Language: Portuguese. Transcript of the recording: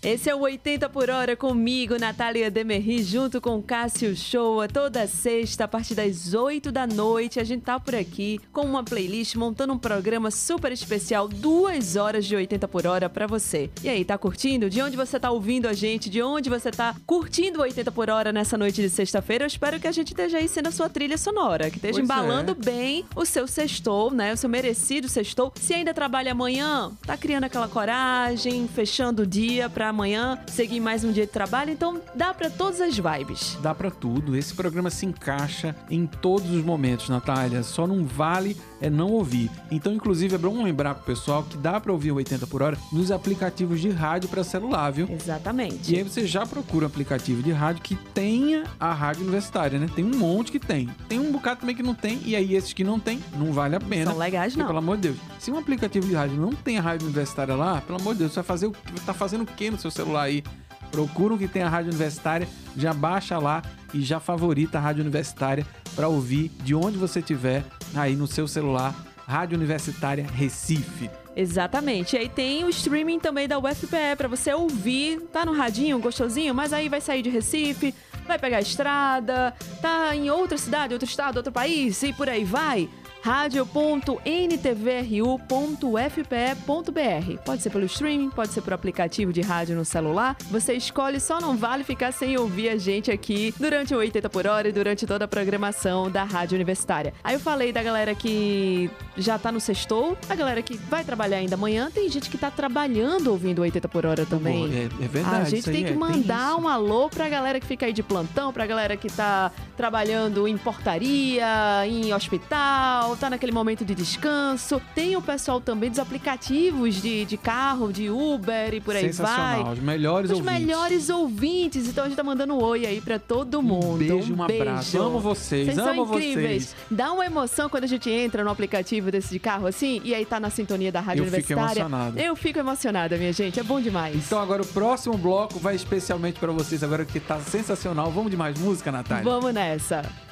Esse é o 80 por hora comigo, Natália Demerri, junto com Cássio Shoa, toda sexta, a partir das 8 da noite. A gente tá por aqui com uma playlist, montando um programa super especial, 2 horas de 80 por hora pra você. E aí, tá curtindo? De onde você tá ouvindo a gente? De onde você tá curtindo o 80 por hora nessa noite de sexta-feira? Eu espero que a gente esteja aí sendo a sua trilha sonora, que esteja embalando bem o seu sextou, né? O seu merecido sextou. Se ainda trabalha amanhã, tá criando aquela coragem, fechando o dia pra amanhã seguir mais um dia de trabalho, então dá pra todas as vibes. Dá pra tudo. Esse programa se encaixa em todos os momentos, Natália. Só não vale não ouvir. Então, inclusive, é bom lembrar pro pessoal que dá pra ouvir o 80 por hora nos aplicativos de rádio pra celular, viu? Exatamente. E aí você já procura um aplicativo de rádio que tenha a rádio universitária, né? Tem um monte que tem. Tem um bocado também que não tem, e aí esses que não tem, não vale a pena. São legais, não. Pelo amor de Deus. Se um aplicativo de rádio não tem a rádio universitária lá, pelo amor de Deus, você vai fazer o que? Tá fazendo o que no seu celular aí? Procura o que tem a rádio universitária, já baixa lá e já favorita a rádio universitária para ouvir de onde você estiver aí no seu celular. Rádio Universitária Recife. Exatamente. E aí tem o streaming também da UFPE para você ouvir. Tá no radinho, gostosinho, mas aí vai sair de Recife, vai pegar a estrada, tá em outra cidade, outro estado, outro país e por aí vai. radio.ntvru.fpe.br. Pode ser pelo streaming, pode ser por aplicativo de rádio no celular. Você escolhe, só não vale ficar sem ouvir a gente aqui durante o 80 por hora e durante toda a programação da Rádio Universitária. Aí eu falei da galera que já tá no sextou, a galera que vai trabalhar ainda amanhã, tem gente que tá trabalhando ouvindo o 80 por hora também. É verdade. A gente tem que mandar um alô pra galera que fica aí de plantão, pra galera que tá trabalhando em portaria, em hospital, tá naquele momento de descanso. Tem o pessoal também dos aplicativos de carro, de Uber e por aí vai. Sensacional, os melhores ouvintes. Os melhores ouvintes. Então a gente tá mandando um oi aí pra todo mundo. Um beijo, um abraço. Amo vocês, Vocês amo são incríveis. vocês. Dá uma emoção quando a gente entra no aplicativo desse de carro assim, e aí tá na sintonia da Rádio Universitária. Fico emocionado. Eu fico emocionada, minha gente. É bom demais. Então agora o próximo bloco vai especialmente pra vocês agora, que tá sensacional. Vamos de mais música, Natália? Vamos nessa.